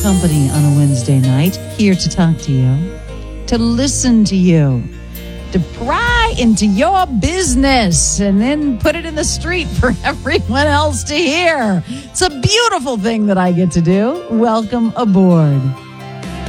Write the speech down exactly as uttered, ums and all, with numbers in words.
company on a Wednesday night, here to talk to you, to listen to you, to pry into your business and then put it in the street for everyone else to hear. It's a beautiful thing that I get to do. Welcome aboard.